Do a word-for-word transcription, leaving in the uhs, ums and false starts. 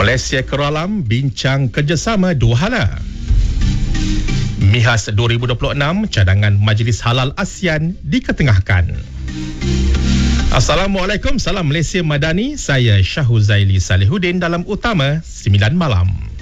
Malaysia Keralam bincang kerjasama dua hala. MIHAS dua ribu dua puluh enam cadangan Majlis Halal ASEAN diketengahkan. Assalamualaikum, salam Malaysia Madani. Saya Syahuzaili Salihuddin dalam Utama sembilan Malam.